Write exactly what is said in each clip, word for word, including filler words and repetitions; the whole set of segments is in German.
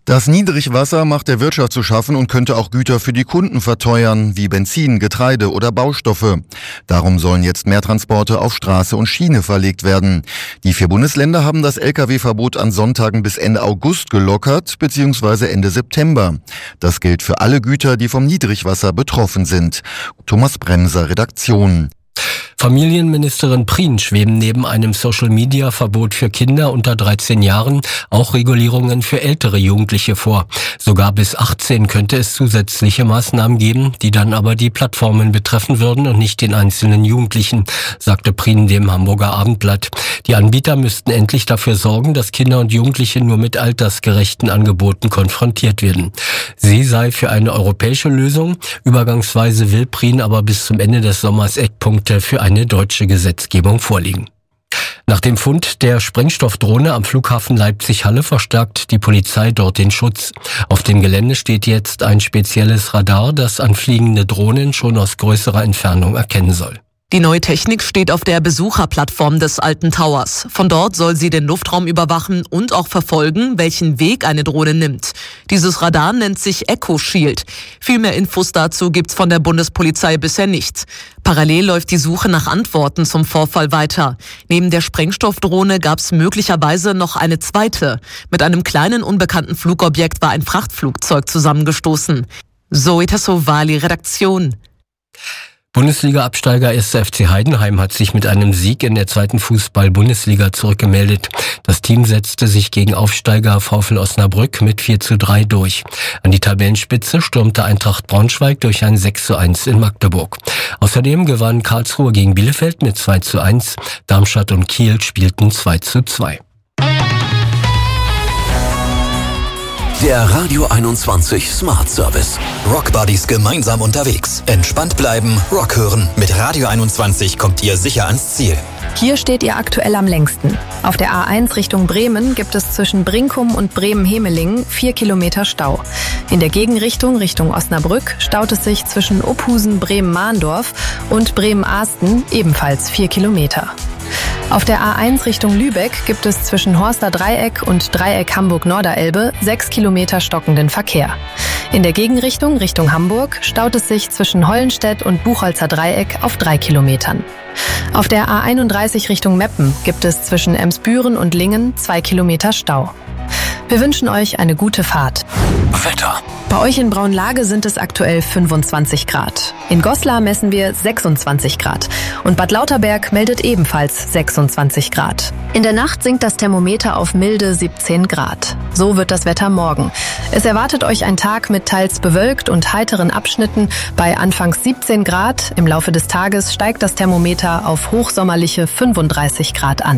Das Niedrigwasser macht der Wirtschaft zu schaffen und könnte auch Güter für die Kunden verteuern, wie Benzin, Getreide oder Baustoffe. Darum sollen jetzt mehr Transporte auf Straße und Schiene verlegt werden. Die vier Bundesländer haben das L K W-Verbot an Sonntagen bis Ende August gelockert, beziehungsweise Ende September. Das gilt für alle Güter, die vom Niedrigwasser betroffen sind. Thomas Bremser, Redaktion. Familienministerin Prien schweben neben einem Social-Media-Verbot für Kinder unter dreizehn Jahren auch Regulierungen für ältere Jugendliche vor. Sogar bis achtzehn könnte es zusätzliche Maßnahmen geben, die dann aber die Plattformen betreffen würden und nicht den einzelnen Jugendlichen, sagte Prien dem Hamburger Abendblatt. Die Anbieter müssten endlich dafür sorgen, dass Kinder und Jugendliche nur mit altersgerechten Angeboten konfrontiert werden. Sie sei für eine europäische Lösung. Übergangsweise will Prien aber bis zum Ende des Sommers Eckpunkte für eine deutsche Gesetzgebung vorliegen. Nach dem Fund der Sprengstoffdrohne am Flughafen Leipzig-Halle verstärkt die Polizei dort den Schutz. Auf dem Gelände steht jetzt ein spezielles Radar, das anfliegende Drohnen schon aus größerer Entfernung erkennen soll. Die neue Technik steht auf der Besucherplattform des Alten Towers. Von dort soll sie den Luftraum überwachen und auch verfolgen, welchen Weg eine Drohne nimmt. Dieses Radar nennt sich Echo Shield. Viel mehr Infos dazu gibt's von der Bundespolizei bisher nicht. Parallel läuft die Suche nach Antworten zum Vorfall weiter. Neben der Sprengstoffdrohne gab's möglicherweise noch eine zweite. Mit einem kleinen unbekannten Flugobjekt war ein Frachtflugzeug zusammengestoßen. Zoe Tassovali, Redaktion. Bundesliga-Absteiger erster F C Heidenheim hat sich mit einem Sieg in der zweiten Fußball-Bundesliga zurückgemeldet. Das Team setzte sich gegen Aufsteiger VfL Osnabrück mit vier zu drei durch. An die Tabellenspitze stürmte Eintracht Braunschweig durch ein sechs zu eins in Magdeburg. Außerdem gewann Karlsruhe gegen Bielefeld mit zwei zu eins. Darmstadt und Kiel spielten zwei zu zwei. Der Radio einundzwanzig Smart Service. Rock Buddies gemeinsam unterwegs. Entspannt bleiben, Rock hören. Mit Radio einundzwanzig kommt ihr sicher ans Ziel. Hier steht ihr aktuell am längsten. Auf der A eins Richtung Bremen gibt es zwischen Brinkum und Bremen-Hemelingen vier Kilometer Stau. In der Gegenrichtung Richtung Osnabrück staut es sich zwischen Ophusen, Bremen-Mahndorf und Bremen-Ahsten ebenfalls vier Kilometer. Auf der A eins Richtung Lübeck gibt es zwischen Horster Dreieck und Dreieck Hamburg-Norderelbe sechs Kilometer stockenden Verkehr. In der Gegenrichtung Richtung Hamburg staut es sich zwischen Hollenstedt und Buchholzer Dreieck auf drei Kilometern. Auf der A einunddreißig Richtung Meppen gibt es zwischen Emsbüren und Lingen zwei Kilometer Stau. Wir wünschen euch eine gute Fahrt. Wetter. Bei euch in Braunlage sind es aktuell fünfundzwanzig Grad. In Goslar messen wir sechsundzwanzig Grad. Und Bad Lauterberg meldet ebenfalls sechsundzwanzig Grad. In der Nacht sinkt das Thermometer auf milde siebzehn Grad. So wird das Wetter morgen. Es erwartet euch ein Tag mit teils bewölkt und heiteren Abschnitten bei anfangs siebzehn Grad. Im Laufe des Tages steigt das Thermometer auf hochsommerliche fünfunddreißig Grad an.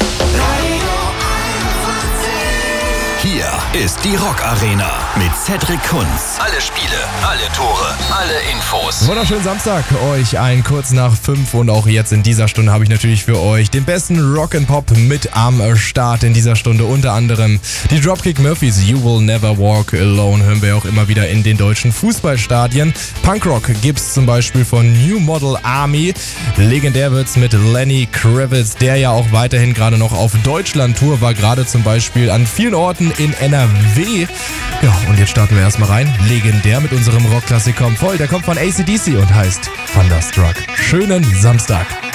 Hier ist die Rock Arena mit Cedric Kunz. Alle Spiele, alle Tore, alle Infos. Wunderschönen Samstag euch, ein kurz nach fünf und auch jetzt in dieser Stunde habe ich natürlich für euch den besten Rock and Pop mit am Start in dieser Stunde. Unter anderem die Dropkick Murphys You Will Never Walk Alone hören wir auch immer wieder in den deutschen Fußballstadien. Punkrock gibt's zum Beispiel von New Model Army. Legendär wird's mit Lenny Kravitz, der ja auch weiterhin gerade noch auf Deutschland-Tour war, gerade zum Beispiel an vielen Orten in N R W. Ja, und jetzt starten wir erstmal rein. Legendär mit unserem Rockklassiker voll. Der kommt von A C D C und heißt Thunderstruck. Schönen Samstag.